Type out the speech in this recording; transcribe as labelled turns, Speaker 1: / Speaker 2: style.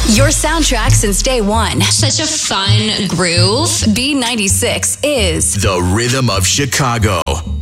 Speaker 1: Your soundtrack since day one.
Speaker 2: Such a fun groove.
Speaker 1: B96 is
Speaker 3: the rhythm of Chicago.